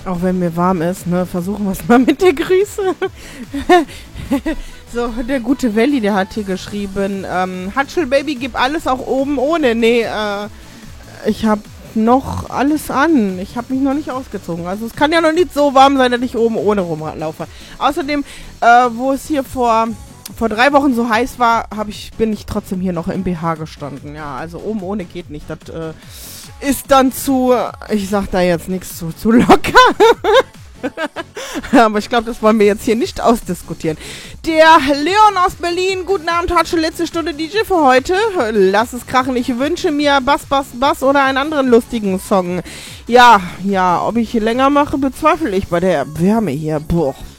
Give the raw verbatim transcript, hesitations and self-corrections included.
Auch wenn mir warm ist, ne, versuchen wir es mal mit der Grüße. So, der gute Welli, der hat hier geschrieben, ähm, Hatschel Baby, gib alles auch oben ohne. Nee, äh, ich hab noch alles an. Ich habe mich noch nicht ausgezogen. Also es kann ja noch nicht so warm sein, dass ich oben ohne rumlaufe. Außerdem, äh, wo es hier vor... vor drei Wochen so heiß war, hab ich, bin ich trotzdem hier noch im B H gestanden. Ja, also oben ohne geht nicht. Das äh, ist dann zu, ich sag da jetzt nichts zu, zu locker. Aber ich glaube, das wollen wir jetzt hier nicht ausdiskutieren. Der Leon aus Berlin, guten Abend, Hatsche, letzte Stunde D J für heute. Lass es krachen, ich wünsche mir Bass, Bass, Bass oder einen anderen lustigen Song. Ja, ja, ob ich hier länger mache, bezweifle ich bei der Wärme hier. Boah,